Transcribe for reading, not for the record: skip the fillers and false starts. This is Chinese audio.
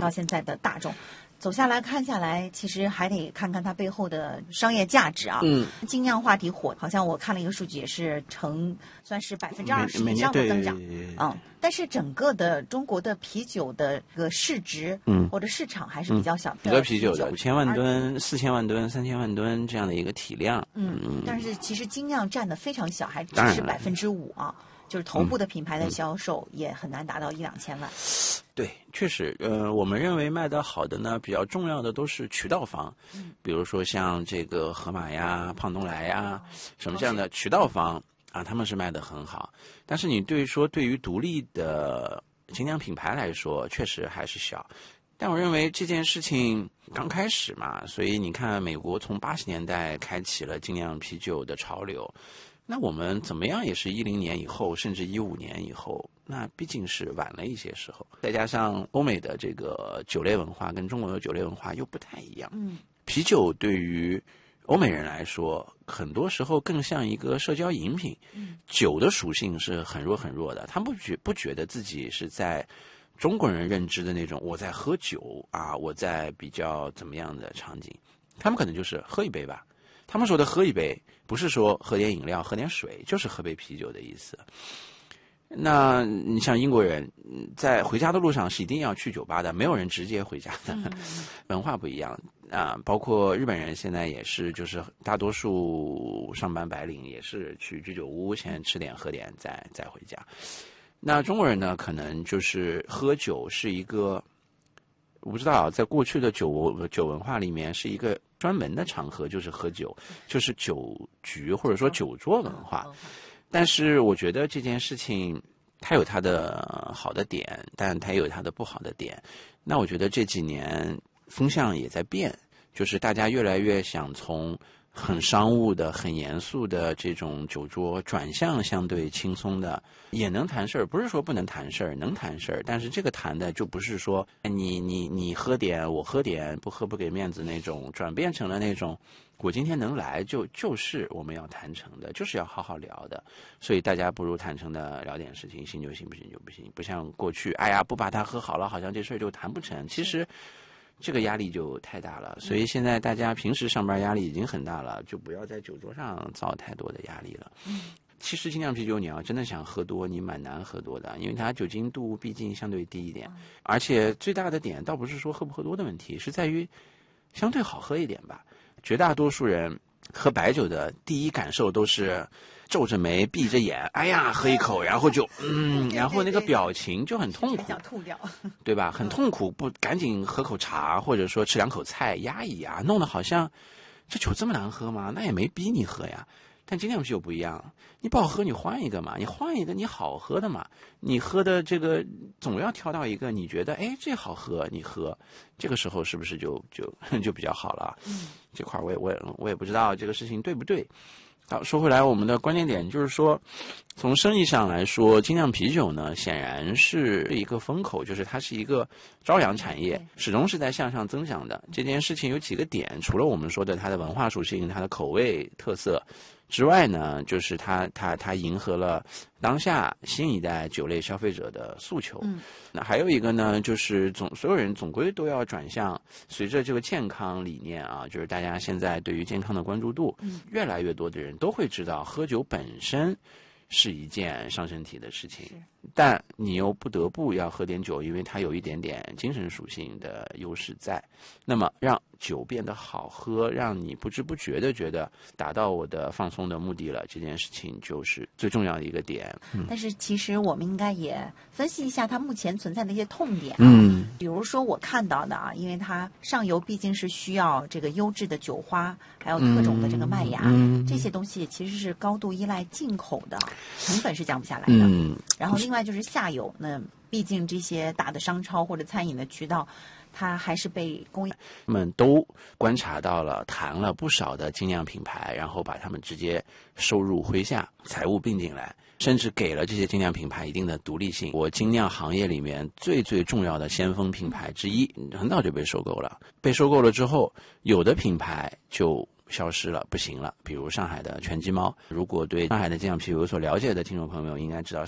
到现在的大众。走下来看下来，其实还得看看它背后的商业价值啊。精酿话题火，好像我看了一个数据，也是算是20%以上的增长。但是整个的中国的啤酒的这个市值，或者市场还是比较小的。 一个啤酒的5000万吨、4000万吨、3000万吨这样的一个体量。 但是其实精酿占的非常小，还只是5%啊。就是头部的品牌的销售也很难达到1-2000万。 对，确实，我们认为卖得好的呢，比较重要的都是渠道方，比如说像这个盒马呀、胖东来呀，什么这样的渠道方啊，他们是卖得很好。但是你对于独立的精酿品牌来说，确实还是小。但我认为这件事情刚开始嘛，所以你看，美国从80年代开启了精酿啤酒的潮流。那我们怎么样也是10年以后，甚至15年以后，那毕竟是晚了一些时候。再加上欧美的这个酒类文化跟中国的酒类文化又不太一样。啤酒对于欧美人来说，很多时候更像一个社交饮品。酒的属性是很弱很弱的，他们不觉得自己是在中国人认知的那种我在喝酒啊，我在比较怎么样的场景，他们可能就是喝一杯吧。他们说的喝一杯，不是说喝点饮料、喝点水，就是喝杯啤酒的意思。那你像英国人，在回家的路上是一定要去酒吧的，没有人直接回家的，文化不一样啊。包括日本人现在也是，就是大多数上班白领也是去居酒屋先吃点喝点，再回家。那中国人呢，可能就是喝酒是一个，我不知道，在过去的酒文化里面是一个专门的场合，就是喝酒，就是酒局或者说酒桌文化。但是我觉得这件事情它有它的好的点，但它也有它的不好的点。那我觉得这几年风向也在变，就是大家越来越想从很商务的、很严肃的这种酒桌转向相对轻松的，也能谈事儿，不是说不能谈事儿，能谈事儿，但是这个谈的就不是说你喝点我喝点，不喝不给面子那种，转变成了那种我今天能来就是我们要谈成的，就是要好好聊的，所以大家不如坦诚的聊点事情，行就行，不行就不行，不像过去哎呀不把它喝好了，好像这事儿就谈不成，其实这个压力就太大了，所以现在大家平时上班压力已经很大了，就不要在酒桌上造太多的压力了。其实精酿啤酒你要真的想喝多，你蛮难喝多的，因为它酒精度毕竟相对低一点，而且最大的点倒不是说喝不喝多的问题，是在于相对好喝一点吧。绝大多数人喝白酒的第一感受都是皱着眉闭着眼，哎呀喝一口，然后就然后那个表情就很痛苦， 想吐掉， 对吧？很痛苦，不赶紧喝口茶，或者说吃2口菜压一压，弄得好像这酒这么难喝吗？那也没逼你喝呀。但精酿啤酒不一样，你不好喝你换一个嘛，你换一个你好喝的嘛，你喝的这个总要挑到一个你觉得哎这好喝你喝，这个时候是不是就比较好了？这块我也不知道这个事情对不对。好，说回来，我们的关键点就是说，从生意上来说，精酿啤酒呢，显然是一个风口，就是它是一个朝阳产业，始终是在向上增长的。这件事情有几个点，除了我们说的它的文化属性、它的口味特色之外呢，就是它迎合了当下新一代酒类消费者的诉求。那还有一个呢，就是所有人总归都要转向，随着这个健康理念啊，就是大家现在对于健康的关注度，越来越多的人都会知道，喝酒本身是一件伤身体的事情，但你又不得不要喝点酒，因为它有一点点精神属性的优势在。那么让酒变得好喝，让你不知不觉的觉得达到我的放松的目的了，这件事情就是最重要的一个点。 但是其实我们应该也分析一下它目前存在的一些痛点比如说我看到的因为它上游毕竟是需要这个优质的酒花，还有特种的这个麦芽，这些东西其实是高度依赖进口的，成本是降不下来的。然后另外就是下游，那毕竟这些大的商超或者餐饮的渠道，它还是被供应。 他们都观察到了，谈了不少的精酿品牌，然后把他们直接收入麾下，财务并进来，甚至给了这些精酿品牌一定的独立性。我精酿行业里面最重要的先锋品牌之一，很早就被收购了。被收购了之后，有的品牌就消失了，不行了。比如上海的全鸡猫，如果对上海的精酿啤酒有所了解的听众朋友应该知道，